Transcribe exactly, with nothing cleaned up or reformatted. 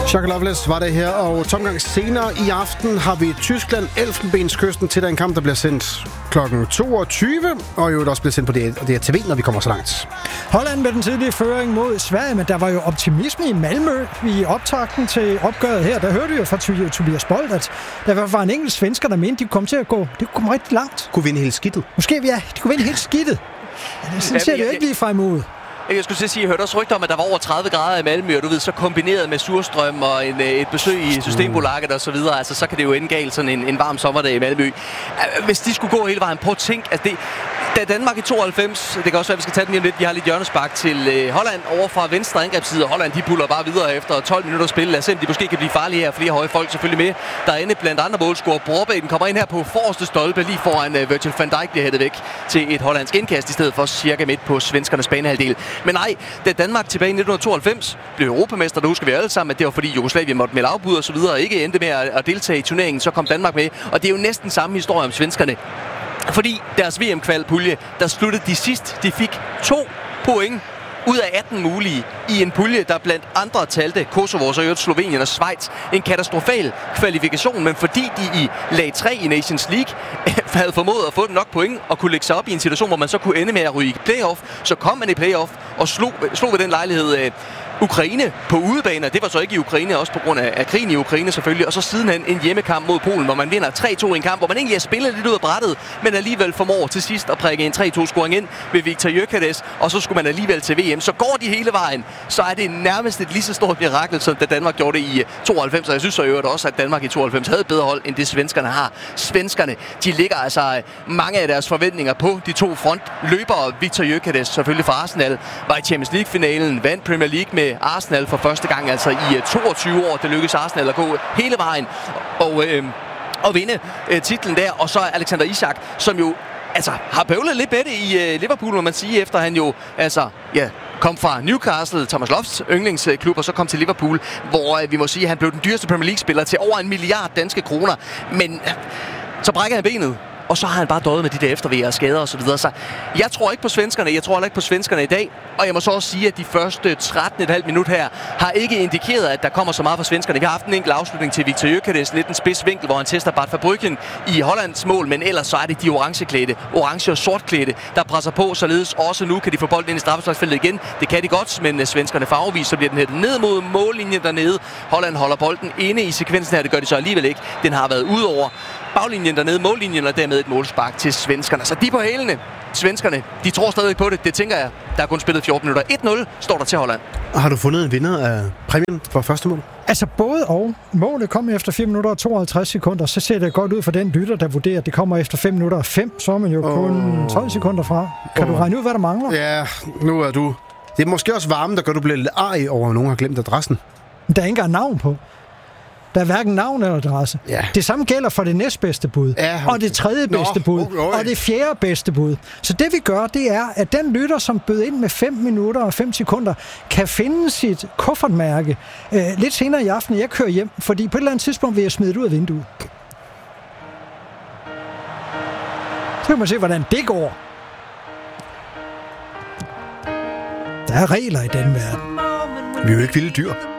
Shaka Loveless var det her, og tomgang senere i aften har vi Tyskland Elfenbenskysten til den kamp, der bliver sendt klokken toogtyve, og jo også bliver sendt på det her T V, når vi kommer så langt. Holland med den tidlige føring mod Sverige, men der var jo optimisme i Malmø i optakten til opgøret her. Der hørte vi jo fra Tobias Bold, at der var en enkelt svensker, der mente, de kunne komme til at gå. Det kunne komme rigtig langt. Kunne vinde helt skidtet. Måske, ja, de kunne vinde helt skidtet. Ja, sådan ser det jo ikke lige fra imod. Jeg skulle sige, jeg hørte også rygter om, at der var over tredive grader i Malmø, og du ved, så kombineret med surstrøm og en, et besøg i Systembolaget og så videre, altså så kan det jo ende galt sådan en, en varm sommerdag i Malmø. Hvis de skulle gå hele vejen, prøv at tænk, at det, da Danmark i tooghalvfems, det kan også være, at vi skal tage den lige lidt, vi har lidt hjørnespark til øh, Holland over fra venstre angrebsside, og Holland de puller bare videre efter tolv minutter spil. Lad os se, om de måske kan blive farlige her, flere høje folk selvfølgelig med. Der er inde blandt andre målscorer. Brorbækken kommer ind her på forreste stolpe, lige foran øh, Virgil van Dijk bliver hættet væk til et hollandsk indkast, i stedet for cirka midt på svenskernes banehalvdel. Men nej, da Danmark tilbage i nitten tooghalvfems blev europamester, der husker vi alle sammen, at det var fordi Jugoslavien måtte melde afbud og så videre, og ikke endte med at deltage i turneringen, så kom Danmark med. Og det er jo næsten samme historie om svenskerne. Fordi deres V M-kvalpulje, der sluttede de sidst, de fik to point ud af atten mulige i en pulje, der blandt andre talte Kosovo, så øvrigt Slovenien og Schweiz. En katastrofal kvalifikation, men fordi de i lag tre i Nations League havde formået at få nok point og kunne lægge sig op i en situation, hvor man så kunne ende med at ryge i playoff, så kom man i playoff og slog, slog ved den lejlighed øh, Ukraine på udebane. Det var så ikke i Ukraine, også på grund af, af krigen i Ukraine selvfølgelig. Og så sidenhen en hjemmekamp mod Polen, hvor man vinder tre to i en kamp, hvor man egentlig er spillet lidt ud af brættet, men alligevel formår til sidst at prikke en tre to scoring ind ved Viktor Gyökeres, og så skulle man alligevel til V M. Så går de hele vejen, så er det nærmest et lige så stort mirakel, som da Danmark gjorde det i tooghalvfems. Og jeg synes så øvrigt også, at Danmark i tooghalvfems havde et bedre hold, end det svenskerne har. Svenskerne, de ligger altså mange af deres forventninger på de to frontløbere. Viktor Gyökeres, selvfølgelig fra Arsenal, var i Champions League-finalen, vandt Premier League med Arsenal for første gang, altså i toogtyve år. Det lykkedes Arsenal at gå hele vejen og, øh, og vinde øh, titlen der. Og så Alexander Isak, som jo altså har bøvlet lidt bedre i øh, Liverpool, må man sige, efter han jo altså ja kom fra Newcastle, Thomas Lofts yndlingsklub, og så kom til Liverpool, hvor øh, vi må sige, at han blev den dyreste Premier League-spiller til over en milliard danske kroner. Men øh, så brækker han benet, og så har han bare døjet med de der eftervejer og skader og så videre. Så jeg tror ikke på svenskerne, jeg tror heller ikke på svenskerne i dag. Og jeg må så også sige, at de første tretten komma fem minut her har ikke indikeret, at der kommer så meget fra svenskerne. Vi har haft en enkelt afslutning til Viktor Gyökeres, lidt en spidsvinkel, hvor han tester Bart Verbruggen i Hollands mål, men ellers så er det de orangeklædte, orange og sortklædte, der presser på, således også nu kan de få bolden ind i straffesparksfeltet igen. Det kan de godt, men svenskerne får afvist, så bliver den hættet ned mod mållinjen dernede. Holland holder bolden inde i sekvensen her, det gør de så alligevel ikke. Den har været ud over baglinjen dernede, mållinjen, og dermed et målspark til svenskerne. Så de er på hælene. Svenskerne, de tror stadig på det. Det tænker jeg. Der er kun spillet fjorten minutter. et nul står der til Holland. Har du fundet en vinder af præmien for første mål? Altså både og. Målet kom efter fire minutter og tooghalvtreds sekunder. Så ser det godt ud for den lytter, der vurderer, at det kommer efter fem minutter og fem. Så er man jo oh. kun tolv sekunder fra. Kan oh. du regne ud, hvad der mangler? Ja, nu er du... Det er måske også varmen, der gør, du bliver lidt arg over, at nogen har glemt adressen. Der er ikke engang navn på. Der er hverken navn eller adresse. Ja. Det samme gælder for det næstbedste bud, ja, okay. og det tredje bedste Nå, bud, okay, okay. og det fjerde bedste bud. Så det vi gør, det er, at den lytter, som bød ind med fem minutter og fem sekunder, kan finde sit kuffertmærke øh, lidt senere i aften, jeg kører hjem, fordi på et eller andet tidspunkt vil jeg smide det ud af vinduet. Så kan man se, hvordan det går. Der er regler i den verden. Vi er jo ikke vilde dyr.